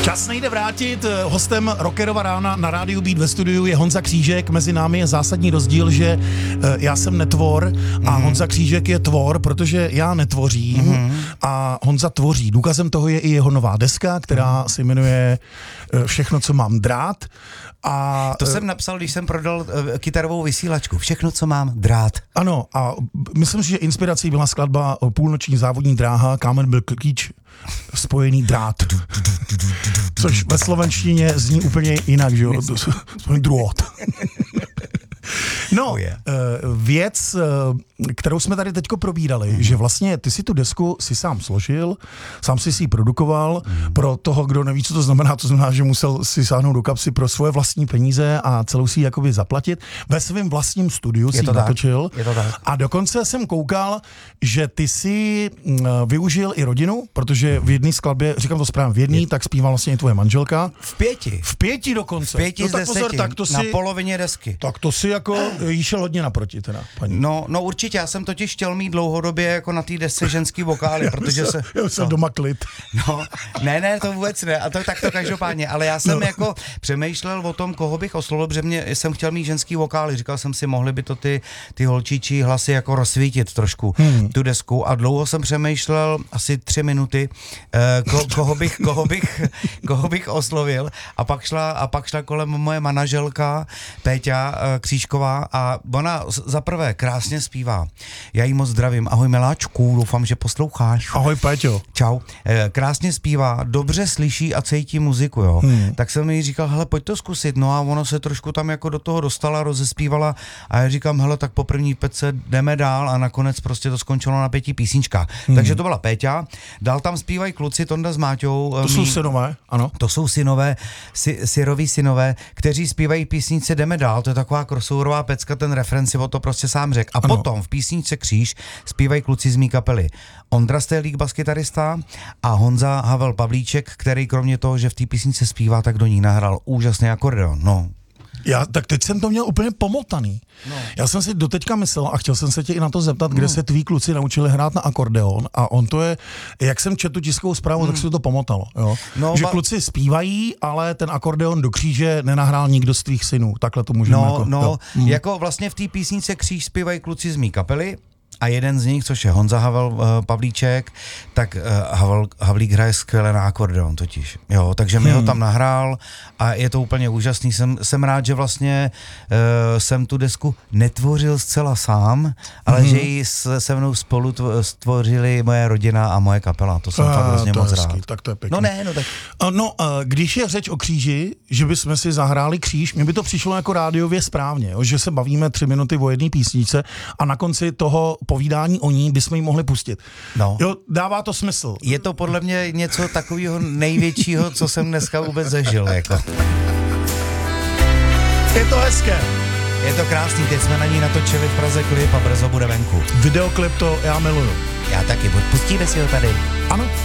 Čas nejde vrátit. Hostem Rockerova rána na rádiu Beat ve studiu je Honza Křížek. Mezi námi je zásadní rozdíl, že já jsem netvor a Honza Křížek je tvor, protože já netvořím a Honza tvoří. Důkazem toho je i jeho nová deska, která se jmenuje Všechno, co mám drát. A to jsem napsal, když jsem prodal kytarovou vysílačku. Všechno, co mám drát. Ano, a myslím si, že inspirací byla skladba Půlnoční závodní dráha, kámen byl klíč, spojený drát. Což ve slovenštině zní úplně jinak, že jo? Spojený drôt. No, věc, kterou jsme tady teďko probírali, že vlastně ty si tu desku si sám složil, sám si ji produkoval, pro toho, kdo neví, co to znamená, že musel si sáhnout do kapsy pro svoje vlastní peníze a celou si ji jakoby zaplatit. Ve svém vlastním studiu si ji natočil. A dokonce jsem koukal, že ty si využil i rodinu, protože v jedné skladbě, říkám to správně, v jedné, tak zpívala vlastně i tvoje manželka. V 5 dokonce. V 5 z 10, na polovině desky. Tak to si jako jí šel hodně naproti teda, paní. No určitě, já jsem totiž chtěl mít dlouhodobě jako na té desce ženský vokály, protože já jsem doma klid. No, ne, to vůbec ne, a to takto každopádně, ale já jsem jako přemýšlel o tom, koho bych oslovil, protože jsem chtěl mít ženský vokály, říkal jsem si, mohly by to ty holčičí hlasy jako rozsvítit trošku tu desku a dlouho jsem přemýšlel, asi 3 minuty, koho bych oslovil a pak šla kolem moje manaželka Péťa Křížková a ona za prvé krásně zpívá. Já jí moc zdravím. Ahoj miláčku, doufám, že posloucháš. Ahoj Péťo. Čau. Krásně zpívá, dobře slyší a cítí muziku, jo. Tak jsem jí říkal, hele, pojď to zkusit. No a ono se trošku tam jako do toho dostala, rozespívala a já říkám, hele, tak po první pece jdeme dál a nakonec prostě to skončilo na 5 písničkách. Takže to byla Péťa. Dál tam zpívají kluci Tonda s Máťou. To jsou synové, ano. To jsou synové, syroví synové, kteří zpívají písnice Jdeme dál, to je taková crossoverová pecka, ten refren si o to prostě sám řekl. A potom v písničce Kříž zpívají kluci z mý kapely. Ondra Stélík, baskytarista a Honza Havel Pavlíček, který kromě toho, že v té písničce zpívá, tak do ní nahrál úžasný akordeon. No. Tak teď jsem to měl úplně pomotaný. No. Já jsem si doteďka myslel a chtěl jsem se tě i na to zeptat, kde se tví kluci naučili hrát na akordeon a on to je, jak jsem četl tiskovou zprávu, tak se to pomotalo. Jo? No, že kluci zpívají, ale ten akordeon do kříže nenahrál nikdo z tvých synů. Takhle to můžeme jako vlastně v té písnice Kříž zpívají kluci z mý kapely. A jeden z nich, což je Honza Havel Pavlíček, tak Havlík hraje skvěle na akordeon totiž. Jo, takže mi ho tam nahrál a je to úplně úžasný. Jsem rád, že vlastně jsem tu desku netvořil zcela sám, ale že ji se mnou spolu stvořili moje rodina a moje kapela. To jsem fakt hrozně moc rád. Tak to je pěkný. Když je řeč o kříži, že bychom si zahráli kříž, mně by to přišlo jako rádiově správně, jo, že se bavíme 3 minuty o jedné písničce a na konci toho povídání o ní bychom ji mohli pustit. No. Jo, dává to smysl. Je to podle mě něco takového největšího, co jsem dneska vůbec zažil. Jako. Je to hezké. Je to krásný, teď jsme na ní natočili v Praze klip a brzo bude venku. Videoklip to já miluju. Já taky, pustíme si ho tady. Ano.